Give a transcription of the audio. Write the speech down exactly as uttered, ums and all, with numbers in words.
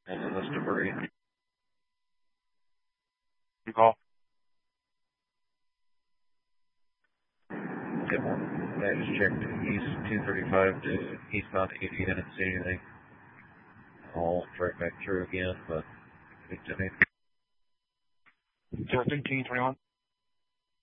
Most of this debris. You call? Good one. I just checked east two thirty-five to eastbound eighty. I didn't see anything. I'll try back through again, but it didn't. Justin, King twenty-one.